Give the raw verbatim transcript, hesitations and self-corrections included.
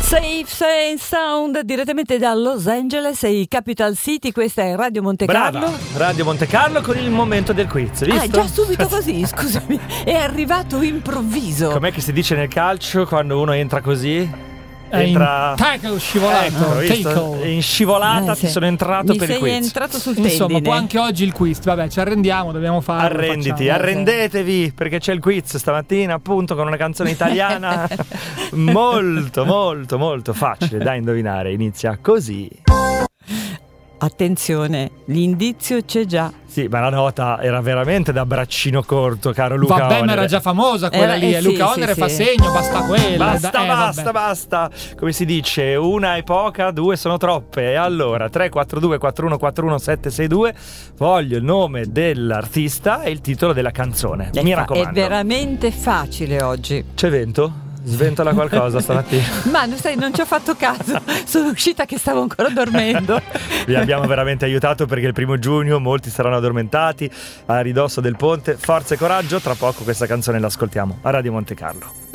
Safe and Sound direttamente da Los Angeles e Capital City. Questa è Radio Monte Carlo. Brava, Radio Monte Carlo con il momento del quiz, visto? Ah, già subito così, scusami. È arrivato improvviso. Com'è che si dice nel calcio quando uno entra così? Entra in tackle scivolato, ecco, visto? In scivolata eh, ti sì. sono entrato Mi per il sei quiz. entrato sul Insomma, tendine. può anche oggi il quiz. Vabbè, ci arrendiamo, dobbiamo farlo. Arrenditi, facciamo. arrendetevi, perché c'è il quiz stamattina, appunto, con una canzone italiana molto, molto, molto facile da indovinare. Inizia così. Attenzione, l'indizio c'è già. Sì, ma la nota era veramente da braccino corto, caro Luca Vabbè, Oner. ma era già famosa quella Eh, lì. eh, E sì, Luca sì, Oner sì. fa segno, basta quella. Basta, Eh, basta, vabbè. basta. Come si dice, una è poca, due sono troppe. E allora, tre quattro due quattro uno quattro uno sette sei due, voglio il nome dell'artista e il titolo della canzone. È Mi fa- raccomando. È veramente facile oggi. C'è vento? Sventola qualcosa stamattina. Ma non, sai, non ci ho fatto caso. Sono uscita che stavo ancora dormendo. Vi abbiamo veramente aiutato perché il primo giugno molti saranno addormentati a ridosso del ponte. Forza e coraggio, tra poco questa canzone l'ascoltiamo a Radio Monte Carlo.